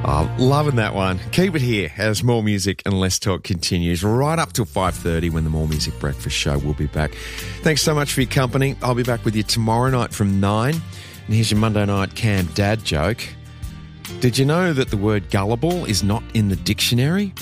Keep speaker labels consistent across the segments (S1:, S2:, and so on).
S1: Oh, loving that one. Keep it here as More Music and Less Talk continues right up till 5:30 when the More Music Breakfast Show will be back. Thanks so much for your company. I'll be back with you tomorrow night from 9. And here's your Monday night Cam dad joke. Did you know that the word gullible is not in the dictionary?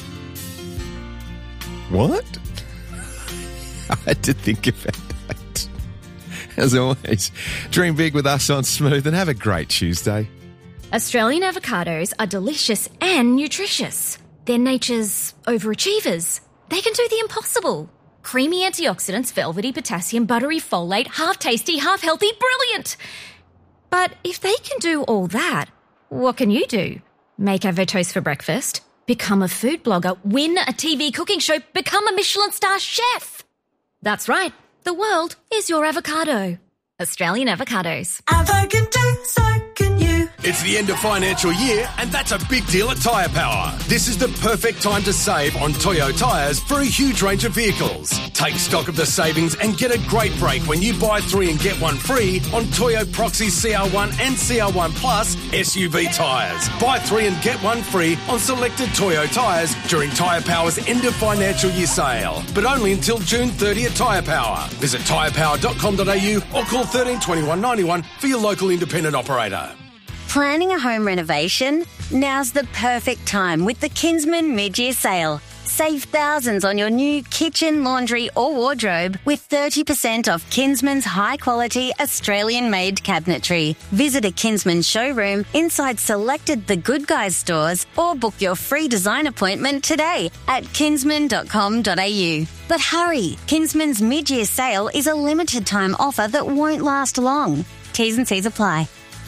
S1: What? I had to think about that. As always, dream big with us on Smooth and have a great Tuesday.
S2: Australian avocados are delicious and nutritious. They're nature's overachievers. They can do the impossible. Creamy antioxidants, velvety potassium, buttery folate, half tasty, half healthy, brilliant. But if they can do all that, what can you do? Make avotoast for breakfast, become a food blogger, win a TV cooking show, become a Michelin star chef. That's right, the world is your avocado. Australian avocados.
S3: Avocado, so can you.
S4: It's the end of financial year, and that's a big deal at Tyre Power. This is the perfect time to save on Toyo tyres for a huge range of vehicles. Take stock of the savings and get a great break when you buy 3 and get 1 free on Toyo Proxy CR1 and CR1 Plus SUV tyres. Buy 3 and get 1 free on selected Toyo tyres during Tyre Power's end of financial year sale, but only until June 30 at Tyre Power. Visit tyrepower.com.au or call 13 21 91 for your local independent operator.
S5: Planning a home renovation? Now's the perfect time with the Kinsman mid-year sale. Save thousands on your new kitchen, laundry or wardrobe with 30% off Kinsman's high-quality Australian-made cabinetry. Visit a Kinsman showroom inside selected The Good Guys stores or book your free design appointment today at kinsman.com.au. But hurry, Kinsman's mid-year sale is a limited-time offer that won't last long. T's and C's apply.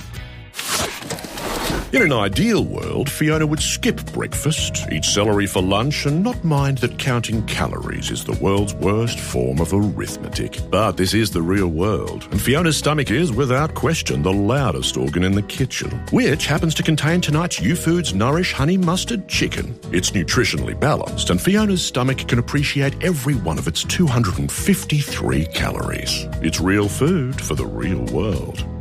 S6: In an ideal world, Fiona would skip breakfast, eat celery for lunch, and not mind that counting calories is the world's worst form of arithmetic. But this is the real world, and Fiona's stomach is, without question, the loudest organ in the kitchen, which happens to contain tonight's YouFoods Nourish Honey Mustard Chicken. It's nutritionally balanced, and Fiona's stomach can appreciate every one of its 253 calories. It's real food for the real world.